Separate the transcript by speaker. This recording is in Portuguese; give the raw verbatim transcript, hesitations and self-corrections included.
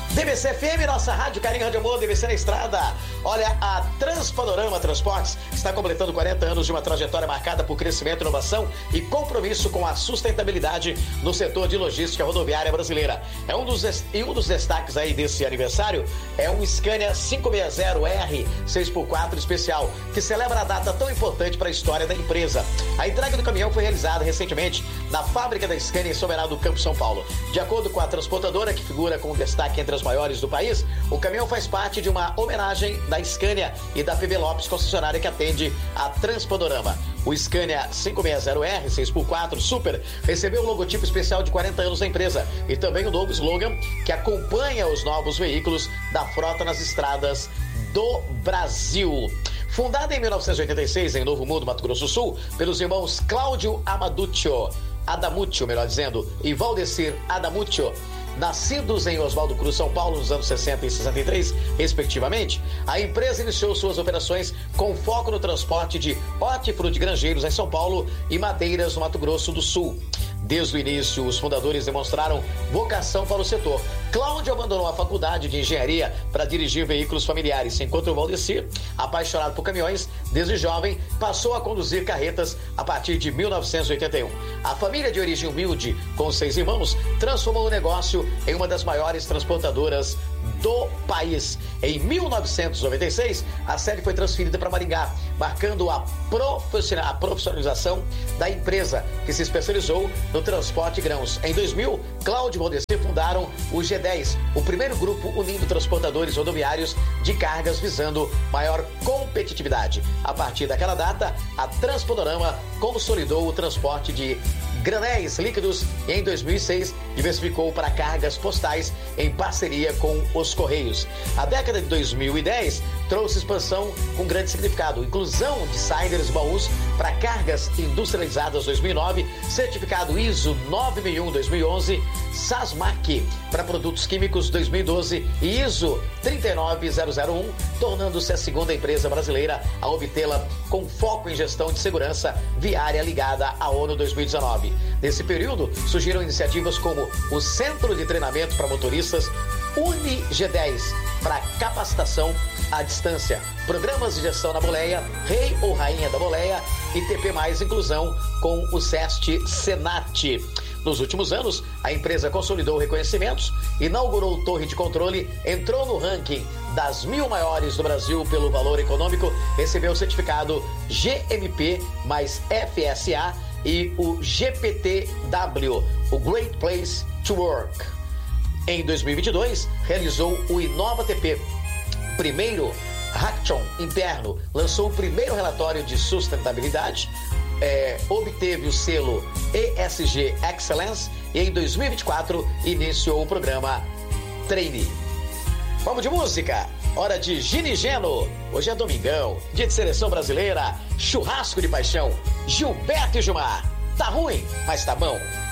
Speaker 1: D B C F M, nossa rádio Carinho, Rádio Amor, D B C na estrada. Olha, a Transpanorama Transportes está completando quarenta anos de uma trajetória marcada por crescimento, inovação e compromisso com a sustentabilidade no setor de logística rodoviária brasileira. É um dos, e um dos destaques aí desse aniversário é um Scania quinhentos e sessenta R seis por quatro especial, que celebra a data tão importante para a história da empresa. A entrega do caminhão foi realizada recentemente na fábrica da Scania em Soberano do Campo, São Paulo. De acordo com a transportadora, que figura com destaque entre as maiores do país, o caminhão faz parte de uma homenagem da Scania e da P B Lopes, concessionária que atende a Transpanorama. O Scania quinhentos e sessenta R seis por quatro Super recebeu um logotipo especial de quarenta anos da empresa e também um novo slogan que acompanha os novos veículos da frota nas estradas do Brasil. Fundada em mil novecentos e oitenta e seis em Novo Mundo, Mato Grosso do Sul, pelos irmãos Cláudio Amaduccio, Adamuccio, melhor dizendo, e Valdecir Adamuccio, nascidos em Oswaldo Cruz, São Paulo, nos anos sessenta e sessenta e três, respectivamente, a empresa iniciou suas operações com foco no transporte de hortifruti granjeiros em São Paulo e madeiras no Mato Grosso do Sul. Desde o início, os fundadores demonstraram vocação para o setor. Cláudio abandonou a faculdade de engenharia para dirigir veículos familiares, enquanto o Valdecir, apaixonado por caminhões, desde jovem, passou a conduzir carretas a partir de mil novecentos e oitenta e um. A família de origem humilde, com seis irmãos, transformou o negócio em uma das maiores transportadoras do país. Em mil novecentos e noventa e seis, a sede foi transferida para Maringá, marcando a profissionalização da empresa, que se especializou no transporte de grãos. Em dois mil, Cláudio e Valdecir fundaram o G dez, o primeiro grupo unindo transportadores rodoviários de cargas visando maior competitividade. A partir daquela data, a Transpanorama consolidou o transporte de granéis líquidos e em dois mil e seis diversificou para cargas postais em parceria com os Correios. A década de dois mil e dez trouxe expansão com grande significado, inclusão de siders e baús para cargas industrializadas dois mil e nove, certificado I S O nove mil e um dois mil e onze, SASMAC para produtos químicos dois mil e doze e I S O trinta e nove mil um, tornando-se a segunda empresa brasileira a obtê-la com foco em gestão de segurança viária ligada à ONU dois mil e dezenove. Nesse período, surgiram iniciativas como o Centro de Treinamento para Motoristas, Uni G dez para capacitação à distância, programas de gestão na boleia, Rei ou Rainha da Boleia e T P mais Inclusão com o SEST Senat. Nos últimos anos, a empresa consolidou reconhecimentos, inaugurou torre de controle, entrou no ranking das mil maiores do Brasil pelo valor econômico, recebeu o certificado G M P mais F S A e o G P T W, o Great Place to Work. Em dois mil e vinte e dois, realizou o Inova T P, primeiro hackathon interno, lançou o primeiro relatório de sustentabilidade, é, obteve o selo E S G Excellence e em dois mil e vinte e quatro iniciou o programa Trainee. Vamos de música? Hora de Gini Geno. Hoje é domingão, dia de seleção brasileira, churrasco de paixão. Gilberto e Gilmar. Tá ruim, mas tá bom.